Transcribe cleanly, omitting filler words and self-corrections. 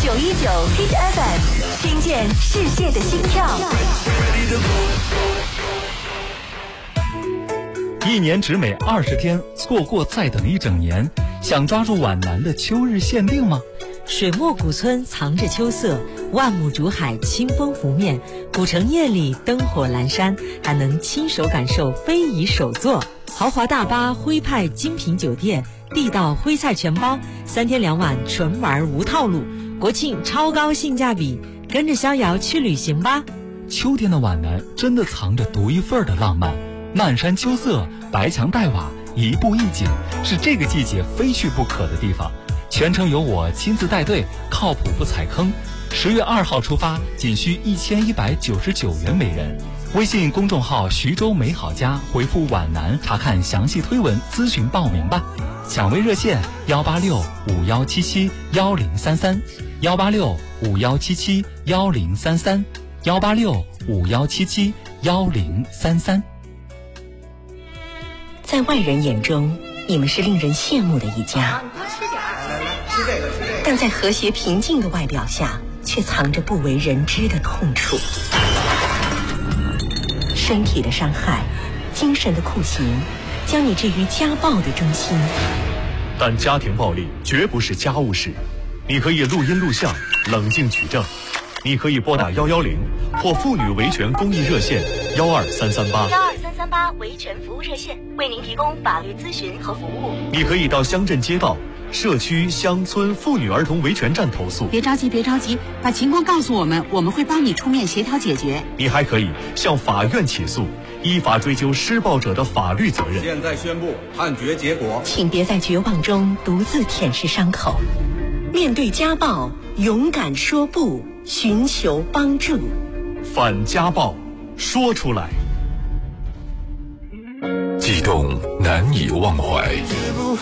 Hit FM， 听见世界的心跳。 一年只美20天，错过再等一整年。想抓住皖南的秋日限定吗？ 水墨古村藏着秋色，万亩竹海清风拂面，古城夜里灯火阑珊，还能亲手感受非遗手作。豪华大巴、徽派精品酒店、地道徽菜全包，3天2晚纯玩无套路，国庆超高性价比，跟着逍遥去旅行吧。 秋天的皖南真的藏着独一份的浪漫，漫山秋色，白墙黛瓦，一步一景，是这个季节非去不可的地方。全程由我亲自带队，靠谱不踩坑。10月2号出发，仅需1199元每人。微信公众号徐州美好家回复皖南查看详细推文，咨询报名吧。抢位热线18651771033 18651771033 18651771033。 在外人眼中，你们是令人羡慕的一家，但在和谐平静的外表下，却藏着不为人知的痛处。身体的伤害，精神的酷刑，将你置于家暴的中心。 但家庭暴力绝不是家务事，你可以录音录像，冷静取证。你可以拨打110或妇女维权公益热线12338 维权服务热线，为您提供法律咨询和服务。 你可以到乡镇街道、社区、乡村妇女儿童维权站投诉。 别着急，把情况告诉我们，我们会帮你出面协调解决。 你还可以向法院起诉，依法追究施暴者的法律责任。 现在宣布判决结果， 请别在绝望中独自舔舐伤口，面对家暴，勇敢说不，寻求帮助。 反家暴，说出来。 悸动难以忘怀，